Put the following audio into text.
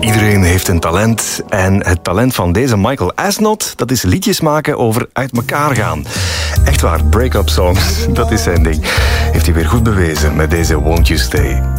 Iedereen heeft een talent. En het talent van deze Michael Asnot, dat is liedjes maken over uit elkaar gaan. Echt waar, break-up songs, dat is zijn ding. Heeft hij weer goed bewezen met deze Won't You Stay.